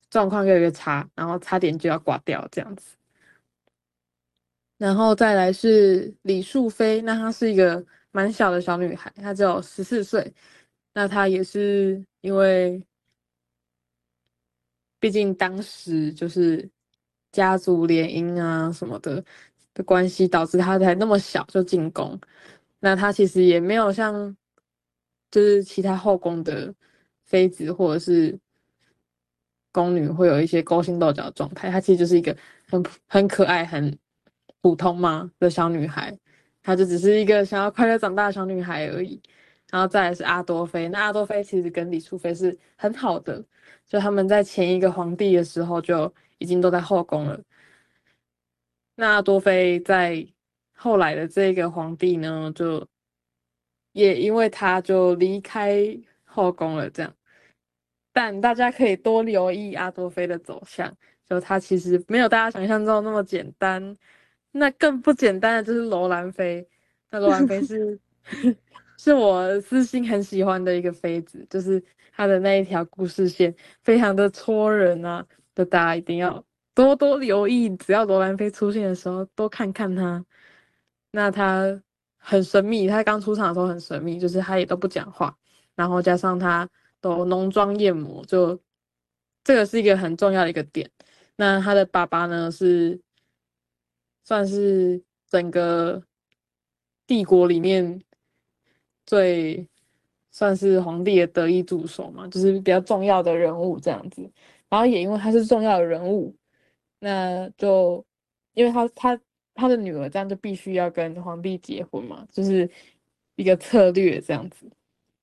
状况越来越差，然后差点就要挂掉这样子。然后再来是李淑妃，那她是一个蛮小的小女孩，她只有14岁。那她也是因为，毕竟当时就是家族联姻啊什么的关系，导致她才那么小就进宫。那她其实也没有像就是其他后宫的妃子或者是宫女会有一些勾心斗角的状态，她其实就是一个很可爱、很普通嘛的小女孩，她就只是一个想要快乐长大的小女孩而已。然后再来是阿多妃，那阿多妃其实跟李淑妃是很好的，就他们在前一个皇帝的时候就已经都在后宫了。那阿多妃在后来的这个皇帝呢，就也因为他就离开后宫了，这样。但大家可以多留意阿多妃的走向，就她其实没有大家想象中那么简单。那更不简单的就是楼兰妃，那楼兰妃是是我私心很喜欢的一个妃子，就是她的那一条故事线非常的戳人啊，就大家一定要多多留意，只要罗兰妃出现的时候，多看看她。那她很神秘，她刚出场的时候很神秘，就是她也都不讲话，然后加上她都浓妆艳抹，就这个是一个很重要的一个点。那她的爸爸呢算是整个帝国里面最算是皇帝的得意助手嘛，就是比较重要的人物这样子。然后也因为他是重要的人物，那就因为他的女儿这样就必须要跟皇帝结婚嘛，就是一个策略这样子。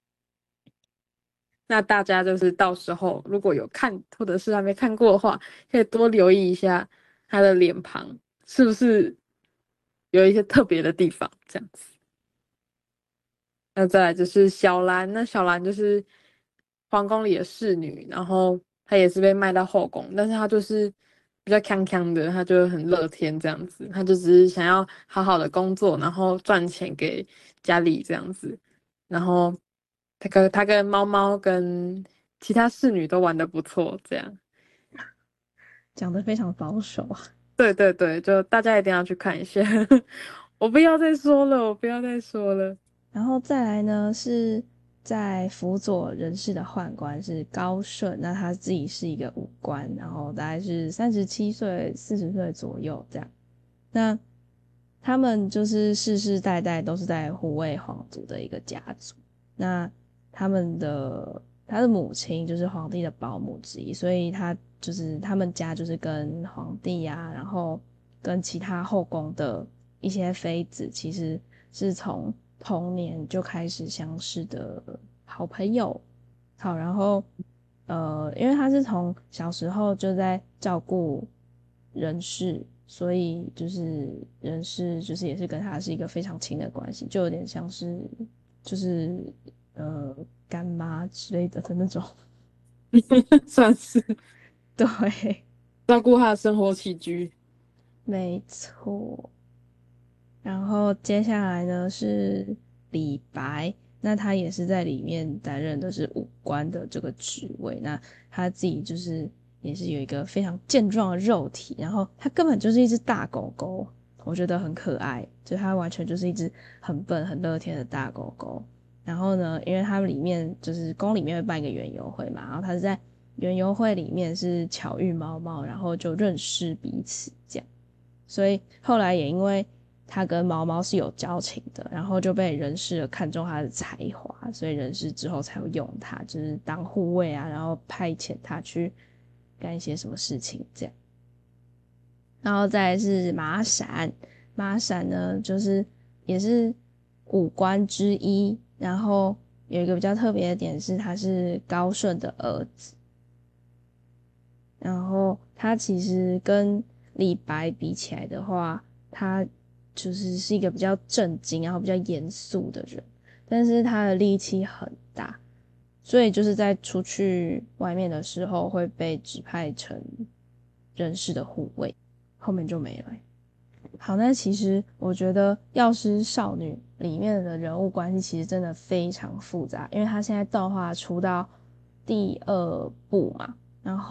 那大家就是到时候如果有看或者是还没看过的话，可以多留意一下他的脸庞是不是有一些特别的地方这样子。那再来就是小兰，那小兰就是皇宫里的侍女，然后她也是被卖到后宫，但是她就是比较康康的，她就很乐天这样子，她就只是想要好好的工作，然后赚钱给家里这样子，然后她跟猫猫跟其他侍女都玩的不错，这样。 讲的非常保守啊。 对对对，就大家一定要去看一下。我不要再说了，我不要再说了。 然后再来呢，是在辅佐人事的宦官是高顺，那他自己是一个武官，然后大概是37岁、40岁左右这样。那他们就是世世代代都是在护卫皇族的一个家族。那他的母亲就是皇帝的保姆之一，所以他们家就是跟皇帝啊，然后跟其他后宫的一些妃子，其实是从童年就开始相识的好朋友。好，然后因为他是从小时候就在照顾人事，所以就是人事就是也是跟他是一个非常亲的关系，就有点像是就是呃干妈之类的那种。 算是对， 照顾他的生活起居。 没错。然后接下来呢是李白，那他也是在里面担任的是武官的这个职位。那他自己就是也是有一个非常健壮的肉体，然后他根本就是一只大狗狗，我觉得很可爱，就他完全就是一只很笨很乐天的大狗狗。然后呢，因为他们里面就是宫里面会办一个园游会嘛，然后他是在园游会里面是巧遇猫猫，然后就认识彼此这样。所以后来也因为他跟毛毛是有交情的，然后就被人事看中他的才华，所以人事之后才会用他，就是当护卫啊，然后派遣他去干一些什么事情这样。然后再来是马闪，马闪呢就是也是五官之一，然后有一个比较特别的点是他是高顺的儿子，然后他其实跟李白比起来的话，他是一个比较正经，然后比较严肃的人，但是他的力气很大，所以就是在出去外面的时候会被指派成人事的护卫，后面就没了。好，那其实我觉得《药师少女》里面的人物关系其实真的非常复杂，因为他现在动画出到第2部嘛，然后